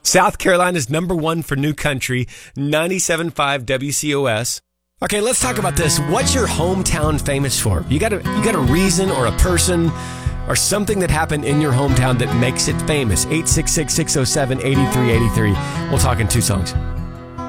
South Carolina's number one for new country, 97.5 WCOS. Okay, let's talk about this. What's your hometown famous for? You got a reason or a person or something that happened in your hometown that makes it famous. 866-607-8383. We'll talk in 2 songs.